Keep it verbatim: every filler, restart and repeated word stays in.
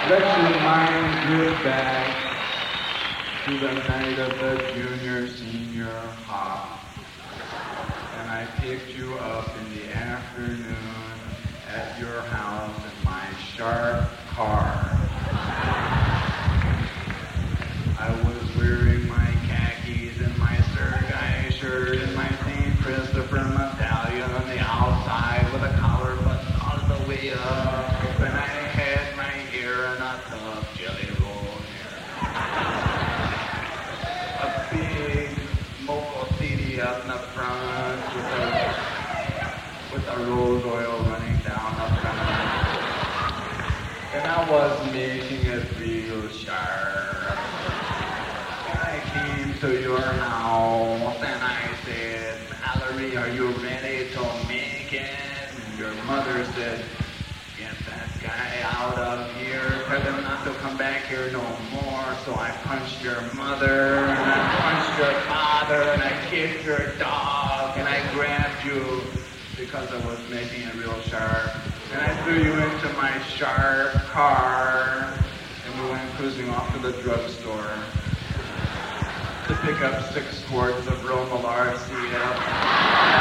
Let your mind drift back to the night of the junior senior hop. And I picked you up in the afternoon at your house in my sharp car. I was wearing my khakis and my Sergei shirt and my Saint Christopher medallion on the outside with a collar button all the way up. And I had my hair in a tough jelly roll hair. A big Moco C D up in the front with a, with a rose oil running down the front. And I was making it real sharp. I came to your house and I said, Mallory, are you ready to make it? And your mother said, get that guy out of here. Tell him not to come back here no more. So I punched your mother and I punched your father and I kicked your dog and I grabbed you because I was making it real sharp. And I threw you into my sharp car and we went cruising off to the drugstore to pick up six quarts of Romilard C F.